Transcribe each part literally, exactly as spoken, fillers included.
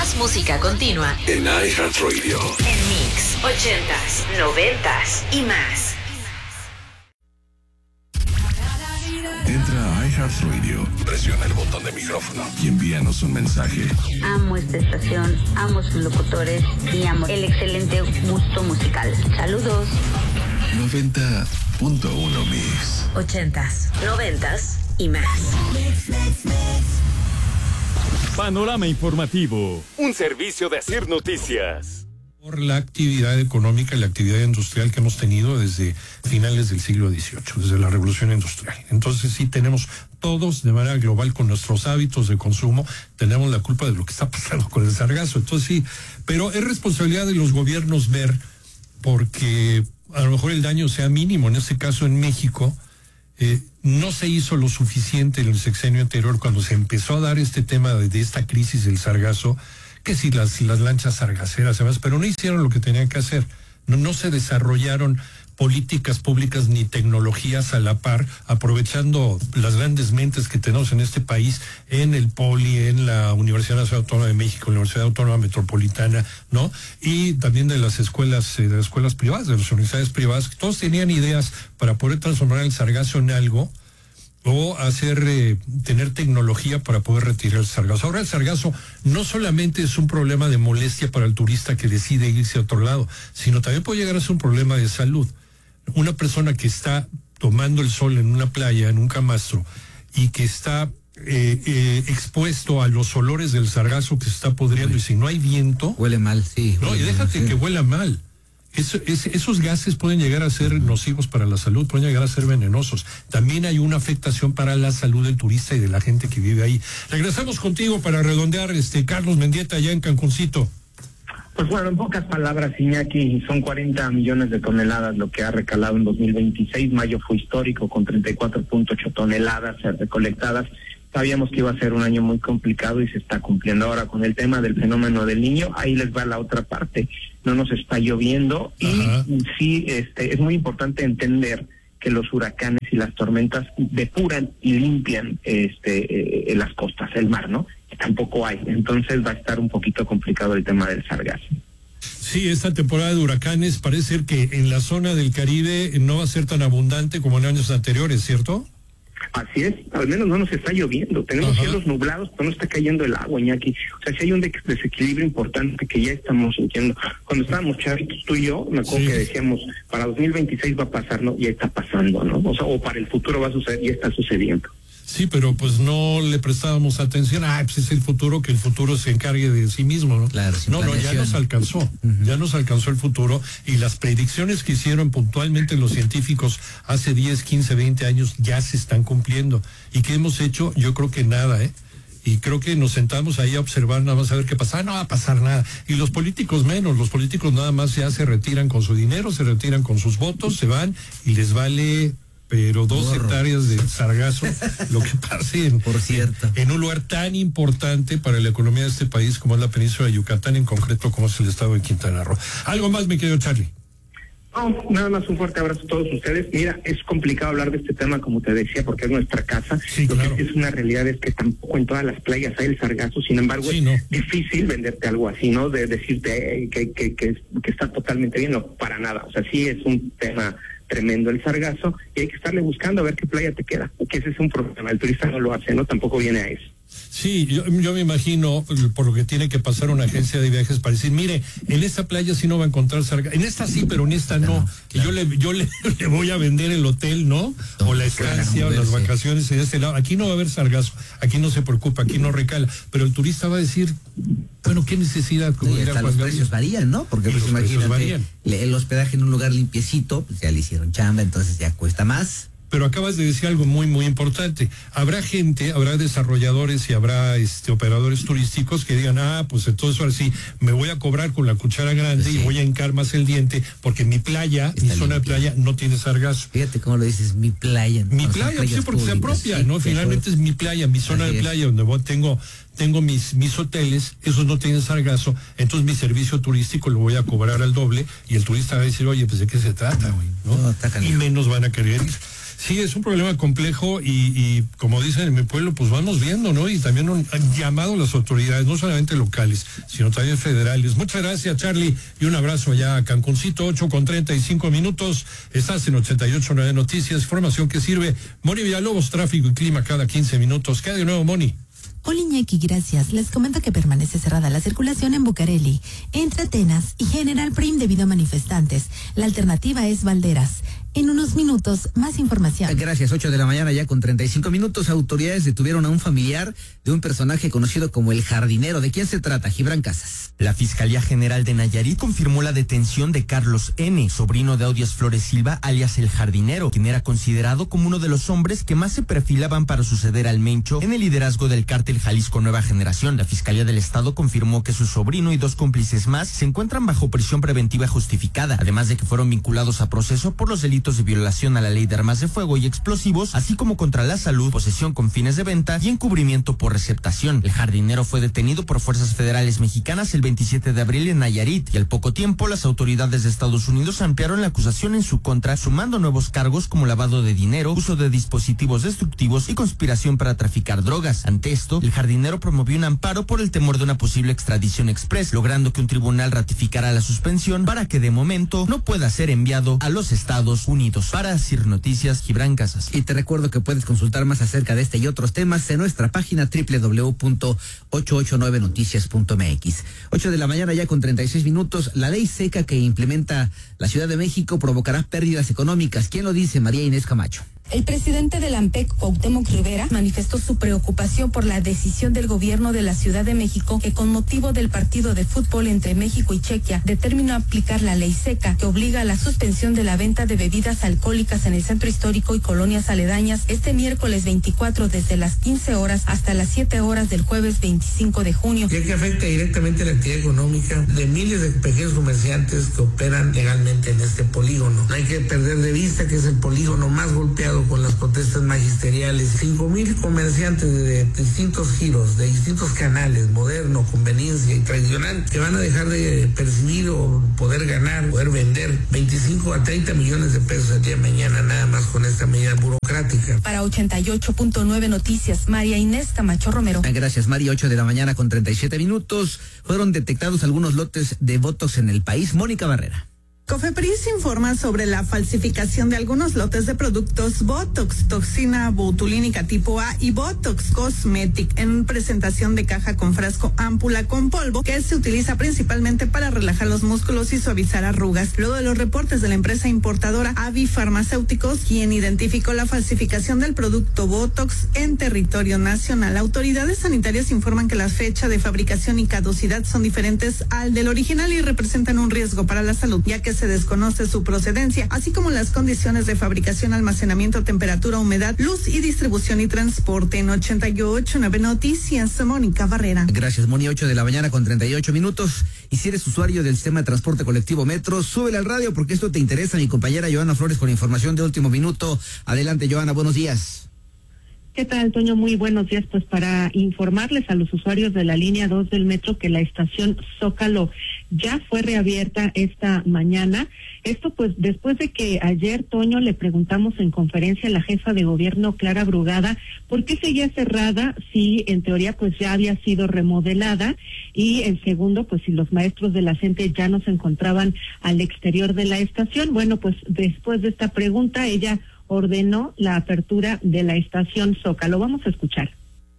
Más música continua en iHeartRadio. En Mix, ochentas, noventas y más. Entra a iHeartRadio, presiona el botón de micrófono y envíanos un mensaje. Amo esta estación, amo sus locutores y amo el excelente gusto musical. Saludos. noventa punto uno Mix. Ochentas, noventas y más. Panorama Informativo, un servicio de Asir Noticias. Por la actividad económica y la actividad industrial que hemos tenido desde finales del siglo dieciocho, desde la Revolución Industrial. Entonces sí tenemos todos de manera global con nuestros hábitos de consumo, tenemos la culpa de lo que está pasando con el sargazo. Entonces sí, pero es responsabilidad de los gobiernos ver, porque a lo mejor el daño sea mínimo. En este caso en México, eh, no se hizo lo suficiente en el sexenio anterior cuando se empezó a dar este tema de, de esta crisis del sargazo, que sí, las, las lanchas sargaceras, además, pero no hicieron lo que tenían que hacer. No, no se desarrollaron políticas públicas ni tecnologías a la par, aprovechando las grandes mentes que tenemos en este país, en el Poli, en la Universidad Nacional Autónoma de México, la Universidad Autónoma Metropolitana, ¿no? Y también de las escuelas, eh, de las escuelas privadas, de las universidades privadas, que todos tenían ideas para poder transformar el sargazo en algo, o hacer, eh, tener tecnología para poder retirar el sargazo. Ahora el sargazo no solamente es un problema de molestia para el turista que decide irse a otro lado, sino también puede llegar a ser un problema de salud. Una persona que está tomando el sol en una playa, en un camastro, y que está eh, eh, expuesto a los olores del sargazo que se está pudriendo, y si no hay viento... Huele mal, sí. No, y déjate mal, sí. que huela mal. Eso, es, esos gases pueden llegar a ser nocivos para la salud, pueden llegar a ser venenosos. También hay una afectación para la salud del turista y de la gente que vive ahí. Regresamos contigo para redondear, este Carlos Mendieta, allá en Cancuncito. Pues bueno, en pocas palabras, Iñaki, son cuarenta millones de toneladas lo que ha recalado en dos mil veintiséis. Mayo fue histórico con treinta y cuatro punto ocho toneladas recolectadas. Sabíamos que iba a ser un año muy complicado y se está cumpliendo ahora con el tema del fenómeno del Niño. Ahí les va la otra parte. No nos está lloviendo y Ajá. sí, este, es muy importante entender que los huracanes y las tormentas depuran y limpian este, eh, las costas, el mar, ¿no? Que tampoco hay. Entonces va a estar un poquito complicado el tema del sargazo. Sí, esta temporada de huracanes parece ser que en la zona del Caribe no va a ser tan abundante como en años anteriores, ¿cierto? Así es, al menos no nos está lloviendo, tenemos Ajá. cielos nublados, pero no está cayendo el agua, Iñaki. O sea, si hay un de- desequilibrio importante que ya estamos sintiendo. Cuando estábamos chavitos, tú y yo, me acuerdo sí. que decíamos, para dos mil veintiséis va a pasar, ¿no? Ya está pasando, ¿no? O sea, o para el futuro va a suceder, ya está sucediendo. Sí, pero pues no le prestábamos atención. Ah, pues es el futuro, que el futuro se encargue de sí mismo, ¿no? Claro, no, no, ya nos alcanzó. Uh-huh. Ya nos alcanzó el futuro y las predicciones que hicieron puntualmente los científicos hace diez, quince, veinte años ya se están cumpliendo. ¿Y qué hemos hecho? Yo creo que nada, ¿eh? Y creo que nos sentamos ahí a observar, nada más a ver qué pasa. Ah, no va a pasar nada. Y los políticos menos, los políticos nada más ya se retiran con su dinero, se retiran con sus votos, se van y les vale... pero dos Borro. hectáreas de sargazo, lo que pase en, Por cierto. En, en un lugar tan importante para la economía de este país como es la península de Yucatán, en concreto como es el estado de Quintana Roo. ¿Algo más, mi querido Charlie? No, nada más un fuerte abrazo a todos ustedes. Mira, es complicado hablar de este tema, como te decía, porque es nuestra casa. Sí, Lo claro. que es una realidad es que tampoco en todas las playas hay el sargazo, sin embargo, sí, es no. difícil venderte algo así, ¿no? De decirte eh, que, que, que, que está totalmente bien, no, para nada. O sea, sí es un tema tremendo el sargazo y hay que estarle buscando a ver qué playa te queda, que ese es un problema. El turista no lo hace, ¿no? Tampoco viene a eso. Sí, yo, yo me imagino por lo que tiene que pasar una agencia de viajes para decir, mire, en esta playa sí no va a encontrar sargazo, en esta sí, pero en esta no, no que claro. yo le yo le, le voy a vender el hotel, ¿no? O la estancia o las vacaciones en este lado. Aquí no va a haber sargazo, aquí no se preocupa, aquí no recala, pero el turista va a decir, bueno, ¿qué necesidad? Como sí, hasta los precios varían, ¿no? Porque pues imagínate, el hospedaje en un lugar limpiecito, pues ya le hicieron chamba, entonces ya cuesta más. Pero acabas de decir algo muy, muy importante. Habrá gente, habrá desarrolladores y habrá este operadores turísticos que digan, ah, pues entonces ahora sí, me voy a cobrar con la cuchara grande sí. y voy a hincar más el diente porque mi playa, Está mi zona limpia. de playa no tiene sargazo. Fíjate cómo lo dices, mi playa. Mi playa, sí, porque se apropia, sí, ¿no? Finalmente es mi playa, mi zona Así de playa, es. donde voy, tengo... tengo mis mis hoteles, esos no tienen sargazo, entonces mi servicio turístico lo voy a cobrar al doble y el turista va a decir, oye, pues ¿de qué se trata, güey? ¿no? No, y menos van a querer ir. Sí, es un problema complejo y, y como dicen en mi pueblo, pues vamos viendo, ¿no? Y también un llamado a las autoridades, no solamente locales, sino también federales. Muchas gracias, Charlie, y un abrazo allá a Cancuncito, ocho con treinta y cinco minutos. Estás en ochenta y ocho punto nueve Noticias, información que sirve. Moni Villalobos, tráfico y clima cada quince minutos. ¿Qué hay de nuevo, Moni? Hola Iñaki, gracias. Les comento que permanece cerrada la circulación en Bucareli, entre Atenas y General Prim debido a manifestantes. La alternativa es Valderas. En unos minutos, más información. Gracias, ocho de la mañana ya con treinta y cinco minutos. Autoridades detuvieron a un familiar de un personaje conocido como el Jardinero. ¿De quién se trata? Gibran Casas. La Fiscalía General de Nayarit confirmó la detención de Carlos N., sobrino de Odias Flores Silva, alias el Jardinero, quien era considerado como uno de los hombres que más se perfilaban para suceder al Mencho en el liderazgo del cártel Jalisco Nueva Generación. La Fiscalía del Estado confirmó que su sobrino y dos cómplices más se encuentran bajo prisión preventiva justificada, además de que fueron vinculados a proceso por los delitos de violación a la ley de armas de fuego y explosivos, así como contra la salud, posesión con fines de venta y encubrimiento por receptación. El Jardinero fue detenido por fuerzas federales mexicanas el veintisiete de abril en Nayarit y al poco tiempo las autoridades de Estados Unidos ampliaron la acusación en su contra, sumando nuevos cargos como lavado de dinero, uso de dispositivos destructivos y conspiración para traficar drogas. Ante esto, el Jardinero promovió un amparo por el temor de una posible extradición express, logrando que un tribunal ratificara la suspensión para que de momento no pueda ser enviado a los Estados Unidos. Para Sir Noticias, Gibran Casas. Y te recuerdo que puedes consultar más acerca de este y otros temas en nuestra página doble u doble u doble u punto ochocientos ochenta y nueve noticias punto m x. ocho de la mañana ya con treinta y seis minutos. La ley seca que implementa la Ciudad de México provocará pérdidas económicas. ¿Quién lo dice? María Inés Camacho. El presidente de la AMPEC, Cuauhtémoc Rivera, manifestó su preocupación por la decisión del gobierno de la Ciudad de México que con motivo del partido de fútbol entre México y Chequia determinó aplicar la ley seca que obliga a la suspensión de la venta de bebidas alcohólicas en el centro histórico y colonias aledañas este miércoles veinticuatro desde las quince horas hasta las siete horas del jueves veinticinco de junio. Ya que afecta directamente la actividad económica de miles de pequeños comerciantes que operan legalmente en este polígono. No hay que perder de vista que es el polígono más golpeado con las protestas magisteriales. Cinco mil comerciantes de distintos giros, de distintos canales, moderno, conveniencia y tradicional, que van a dejar de percibir o poder ganar, poder vender veinticinco a treinta millones de pesos el día de mañana, nada más con esta medida burocrática. Para ochenta y ocho punto nueve Noticias, María Inés Camacho Romero. Gracias, María. ocho de la mañana con treinta y siete minutos. Fueron detectados algunos lotes de botox en el país. Mónica Barrera. Cofepris informa sobre la falsificación de algunos lotes de productos Botox, toxina botulínica tipo A y Botox Cosmetic en presentación de caja con frasco ámpula con polvo que se utiliza principalmente para relajar los músculos y suavizar arrugas. Luego de los reportes de la empresa importadora Avi Farmacéuticos, quien identificó la falsificación del producto Botox en territorio nacional. Autoridades sanitarias informan que la fecha de fabricación y caducidad son diferentes al del original y representan un riesgo para la salud, ya que se desconoce su procedencia, así como las condiciones de fabricación, almacenamiento, temperatura, humedad, luz y distribución y transporte. En ochenta y ocho punto nueve Noticias, Mónica Barrera. Gracias, Moni. ocho de la mañana con treinta y ocho minutos. Y si eres usuario del sistema de transporte colectivo Metro, súbele al radio porque esto te interesa. Mi compañera Joana Flores con información de último minuto. Adelante, Joana, buenos días. ¿Qué tal, Toño? Muy buenos días. Pues para informarles a los usuarios de la línea dos del metro que la estación Zócalo ya fue reabierta esta mañana. Esto pues después de que ayer, Toño, le preguntamos en conferencia a la jefa de gobierno, Clara Brugada, por qué seguía cerrada si en teoría pues ya había sido remodelada, y en segundo, pues si los maestros de la C E N T E ya no se encontraban al exterior de la estación. Bueno, pues después de esta pregunta, ella ordenó la apertura de la estación Zócalo. Vamos a escuchar.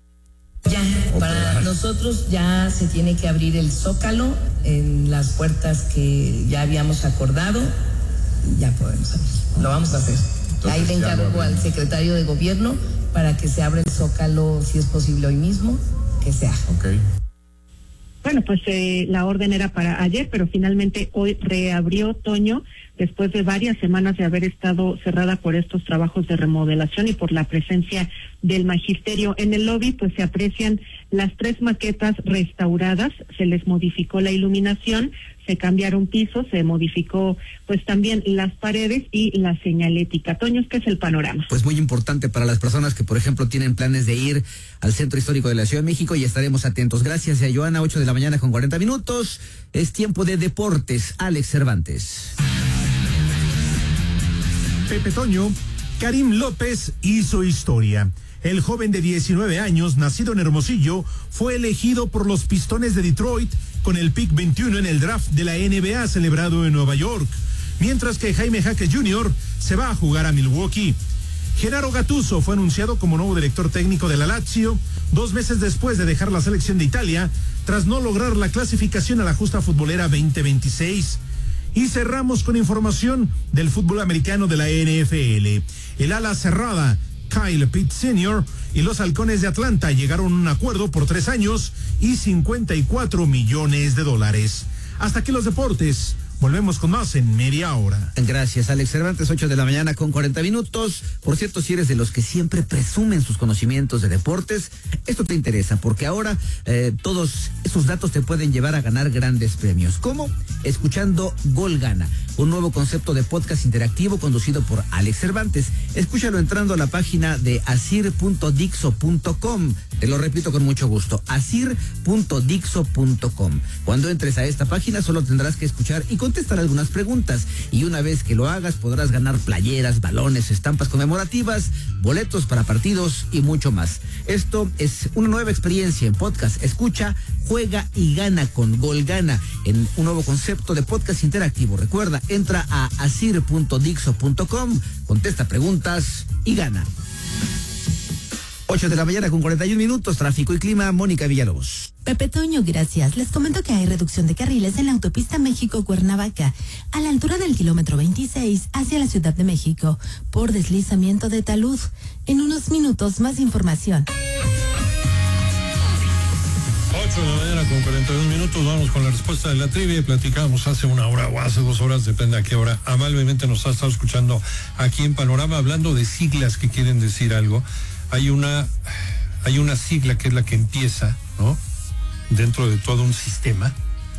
Ya, para nosotros ya se tiene que abrir el Zócalo en las puertas que ya habíamos acordado, y ya podemos abrir. Lo vamos a hacer. Entonces, ahí le encargo al secretario de gobierno para que se abra el Zócalo, si es posible hoy mismo, que se haga. Okay. Bueno, pues eh, la orden era para ayer, pero finalmente hoy reabrió, Toño, después de varias semanas de haber estado cerrada por estos trabajos de remodelación y por la presencia del magisterio. En el lobby pues se aprecian las tres maquetas restauradas, se les modificó la iluminación, se cambiaron pisos, se modificó pues también las paredes y la señalética. Toño, este es el panorama. Pues muy importante para las personas que, por ejemplo, tienen planes de ir al Centro Histórico de la Ciudad de México, y estaremos atentos. Gracias a Joana, ocho de la mañana con cuarenta minutos. Es tiempo de deportes. Alex Cervantes. Pepe Toño, Karim López hizo historia. El joven de diecinueve años, nacido en Hermosillo, fue elegido por los Pistones de Detroit con el pick veintiuno en el draft de la N B A celebrado en Nueva York, mientras que Jaime Jaquez junior se va a jugar a Milwaukee. Gennaro Gattuso fue anunciado como nuevo director técnico de la Lazio dos meses después de dejar la selección de Italia tras no lograr la clasificación a la justa futbolera veinte veintiséis. Y cerramos con información del fútbol americano de la N F L. El ala cerrada Kyle Pitts senior y los Halcones de Atlanta llegaron a un acuerdo por tres años y cincuenta y cuatro millones de dólares. Hasta aquí los deportes. Volvemos con más en media hora. Gracias, Alex Cervantes, ocho de la mañana con cuarenta minutos. Por cierto, si eres de los que siempre presumen sus conocimientos de deportes, esto te interesa, porque ahora eh, todos esos datos te pueden llevar a ganar grandes premios. ¿Cómo? Escuchando Gol Gana, un nuevo concepto de podcast interactivo conducido por Alex Cervantes. Escúchalo entrando a la página de asir punto dixo punto com. Te lo repito con mucho gusto, asir punto dixo punto com. Cuando entres a esta página solo tendrás que escuchar y contestar algunas preguntas, y una vez que lo hagas podrás ganar playeras, balones, estampas conmemorativas, boletos para partidos y mucho más. Esto es una nueva experiencia en podcast. Escucha, juega y gana con Gol Gana, en un nuevo concepto de podcast interactivo. Recuerda, entra a asir punto dixo punto com, contesta preguntas y gana. ocho de la mañana con cuarenta y un minutos, tráfico y clima, Mónica Villalobos. Pepe Toño, gracias. Les comento que hay reducción de carriles en la autopista México-Cuernavaca, a la altura del kilómetro veintiséis hacia la Ciudad de México, por deslizamiento de talud. En unos minutos, más información. ocho de la mañana con cuarenta y dos minutos, vamos con la respuesta de la trivia. Platicamos hace una hora o hace dos horas, depende a qué hora. Amablemente nos ha estado escuchando aquí en Panorama, hablando de siglas que quieren decir algo. Hay una, hay una sigla que es la que empieza, ¿no?, dentro de todo un sistema,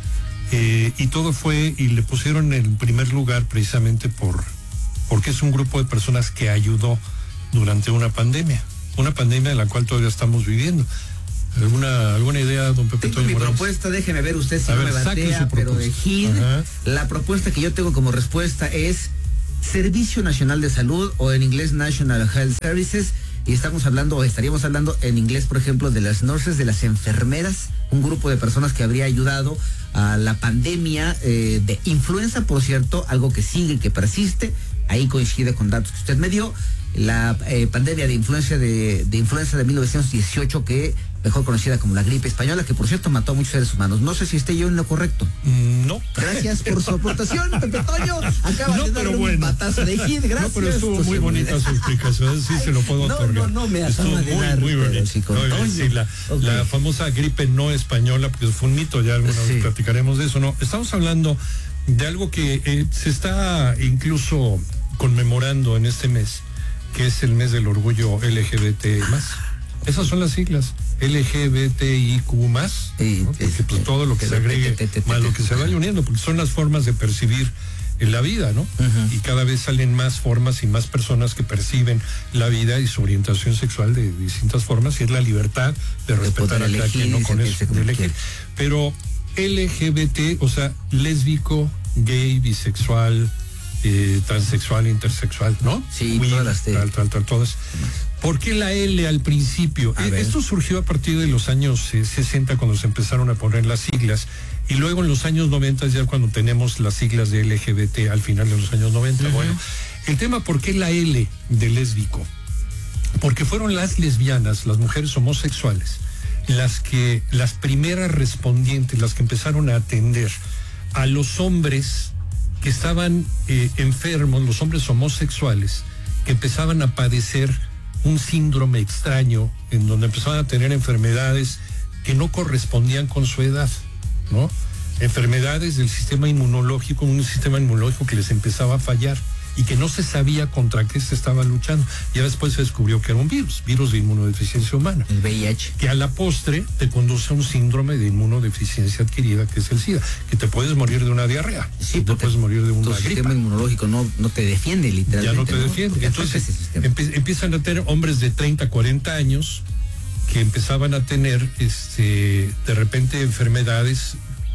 eh, y todo fue, y le pusieron en primer lugar precisamente por, porque es un grupo de personas que ayudó durante una pandemia, una pandemia de la cual todavía estamos viviendo. ¿Alguna, alguna idea, don Pepe Tengo Toño mi Morales? propuesta, déjeme ver usted si A no ver, me batea, pero de G I D, Ajá. La propuesta que yo tengo como respuesta es Servicio Nacional de Salud, o en inglés National Health Services. Y estamos hablando, o estaríamos hablando en inglés, por ejemplo, de las nurses, de las enfermeras, un grupo de personas que habría ayudado a la pandemia eh, de influenza, por cierto, algo que sigue y que persiste. Ahí coincide con datos que usted me dio. La eh, pandemia de influenza de, de influenza de mil novecientos dieciocho, que mejor conocida como la gripe española, que por cierto mató a muchos seres humanos. No sé si esté yo en lo correcto. No. Gracias por su aportación, Pepe Toño. Acaba no, de darle bueno. un batazo de hit. Gracias. No, pero estuvo muy bonita su explicación, sí se lo puedo no, otorgar. No, no, me estuvo acaba muy, de dar, muy bonito. Sí, con Oiga, Toño. sí, la, Okay. la famosa gripe no española, porque fue un mito, ya alguna Sí. vez platicaremos de eso. No, estamos hablando de algo que eh, se está incluso conmemorando en este mes, que es el mes del orgullo L G B T más. Esas son las siglas, L G B T I Q más, ¿no? Porque pues todo lo que se agregue, más lo que se vaya uniendo, porque son las formas de percibir en la vida, ¿no? Uh-huh. Y cada vez salen más formas y más personas que perciben la vida y su orientación sexual de distintas formas, y es la libertad de, de respetar a cada quien, ¿no? Con eso, de elegir. Pero L G B T, o sea, lésbico, gay, bisexual, eh, transexual, intersexual, ¿no? Sí, Queer, todas las T. tal, tal, tal, todas. ¿Por qué la L al principio? Eh, esto surgió a partir de los años eh, sesenta, cuando se empezaron a poner las siglas, y luego en los años noventa, ya cuando tenemos las siglas de L G B T al final de los años noventa. Uh-huh. Bueno, el tema, ¿por qué la L de lésbico? Porque fueron las lesbianas, las mujeres homosexuales, las que, las primeras respondientes, las que empezaron a atender a los hombres que estaban eh, enfermos, los hombres homosexuales, que empezaban a padecer un síndrome extraño, en donde empezaban a tener enfermedades que no correspondían con su edad, ¿no? Enfermedades del sistema inmunológico, un sistema inmunológico que les empezaba a fallar y que no se sabía contra qué se estaba luchando. Ya después se descubrió que era un virus, virus de inmunodeficiencia humana. El V I H. Que a la postre te conduce a un síndrome de inmunodeficiencia adquirida, que es el SIDA, que te puedes morir de una diarrea. Sí, te puedes morir de una tu gripa. sistema inmunológico no, no te defiende, literalmente. Ya no te defiende. ¿no? Entonces empie- empiezan a tener hombres de treinta, cuarenta años que empezaban a tener este de repente enfermedades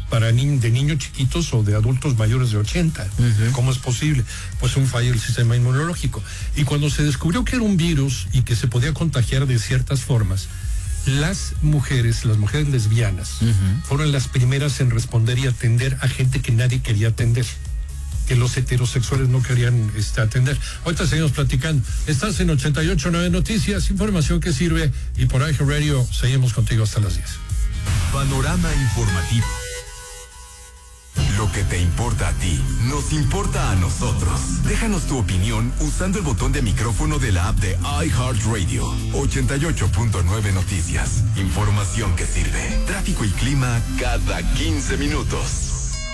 para ni de niños chiquitos o de adultos mayores de ochenta. Uh-huh. ¿Cómo es posible? Pues un fallo del sistema inmunológico. Y cuando se descubrió que era un virus y que se podía contagiar de ciertas formas, las mujeres, las mujeres lesbianas, uh-huh. fueron las primeras en responder y atender a gente que nadie quería atender, que los heterosexuales no querían este, atender. Ahorita seguimos platicando. Estás en ochenta y ocho punto nueve Noticias, información que sirve, y por iHeart Radio seguimos contigo hasta las diez. Panorama informativo. Lo que te importa a ti, nos importa a nosotros. Déjanos tu opinión usando el botón de micrófono de la app de iHeartRadio. ochenta y ocho punto nueve Noticias. Información que sirve. Tráfico y clima cada quince minutos.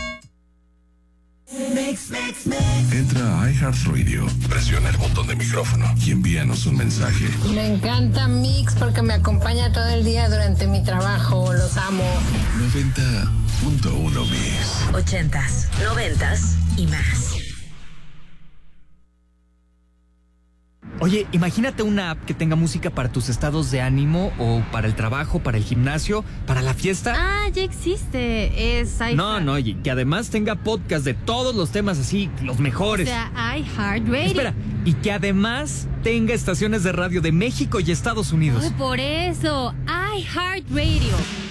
Mix, mix, mix. Entra a iHeartRadio, presiona el botón de micrófono y envíanos un mensaje. Me encanta Mix porque me acompaña todo el día durante mi trabajo. Los amo. noventa punto uno Mix. Ochentas, noventas y más. Oye, imagínate una app que tenga música para tus estados de ánimo o para el trabajo, para el gimnasio, para la fiesta. Ah, ya existe. Es iHeart. No, no, y que además tenga podcast de todos los temas así, los mejores. O sea, iHeartRadio. Espera, y que además tenga estaciones de radio de México y Estados Unidos. Ay, por eso, iHeartRadio.